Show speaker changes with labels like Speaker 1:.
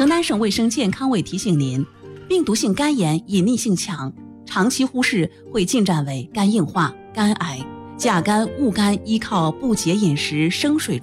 Speaker 1: 河南省卫生健康委提醒您，病毒性肝炎隐匿性强，长期忽视会进展为肝硬化、肝癌。甲肝、戊肝依靠不节饮食、生水